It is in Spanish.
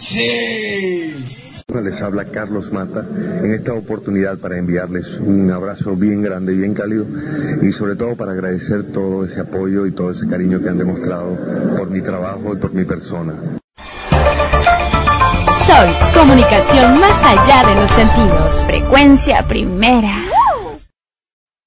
Sí. Les habla Carlos Mata en esta oportunidad para enviarles un abrazo bien grande y bien cálido y sobre todo para agradecer todo ese apoyo y todo ese cariño que han demostrado por mi trabajo y por mi persona. Sol, comunicación más allá de los sentidos. Frecuencia primera.